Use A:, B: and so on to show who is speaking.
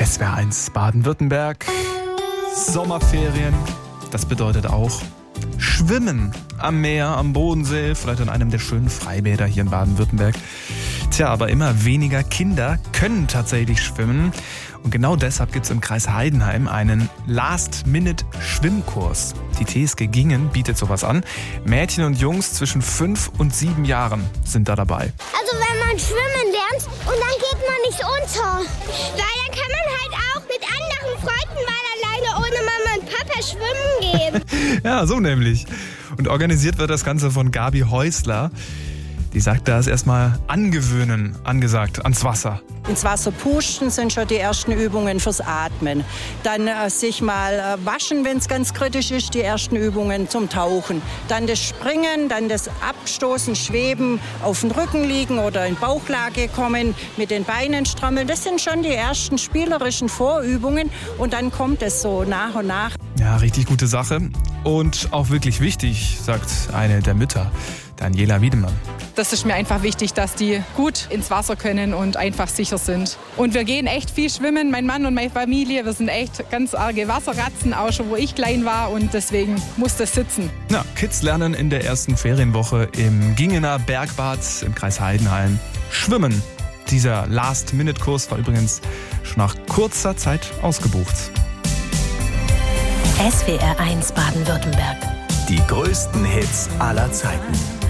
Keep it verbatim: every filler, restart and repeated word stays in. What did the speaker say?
A: S W R eins Baden-Württemberg. Sommerferien, das bedeutet auch Schwimmen am Meer, am Bodensee, vielleicht an einem der schönen Freibäder hier in Baden-Württemberg. Tja, aber immer weniger Kinder können tatsächlich schwimmen. Und genau deshalb gibt es im Kreis Heidenheim einen Last-Minute-Schwimmkurs. Die T S G Gingen bietet sowas an. Mädchen und Jungs zwischen fünf und sieben Jahren sind da dabei.
B: Also wenn man schwimmen lernt und dann geht man nicht unter. Weil dann kann man halt auch mit anderen Freunden mal alleine ohne Mama und Papa schwimmen gehen.
A: Ja, so nämlich. Und organisiert wird das Ganze von Gabi Häusler. Die sagt, da ist erstmal Angewöhnen angesagt ans Wasser.
C: Ins Wasser pusten sind schon die ersten Übungen fürs Atmen. Dann äh, sich mal äh, waschen, wenn es ganz kritisch ist, die ersten Übungen zum Tauchen. Dann das Springen, dann das Abstoßen, Schweben, auf den Rücken liegen oder in Bauchlage kommen, mit den Beinen strammeln. Das sind schon die ersten spielerischen Vorübungen und dann kommt es so nach und nach.
A: Ja, richtig gute Sache und auch wirklich wichtig, sagt eine der Mütter, Daniela Wiedemann.
D: Das ist mir einfach wichtig, dass die gut ins Wasser können und einfach sicher sind. Und wir gehen echt viel schwimmen, mein Mann und meine Familie. Wir sind echt ganz arge Wasserratzen, auch schon wo ich klein war und deswegen muss das sitzen.
A: Ja, Kids lernen in der ersten Ferienwoche im Gingener Bergbad im Kreis Heidenheim schwimmen. Dieser Last-Minute-Kurs war übrigens schon nach kurzer Zeit ausgebucht.
E: S W R eins Baden-Württemberg.
F: Die größten Hits aller Zeiten.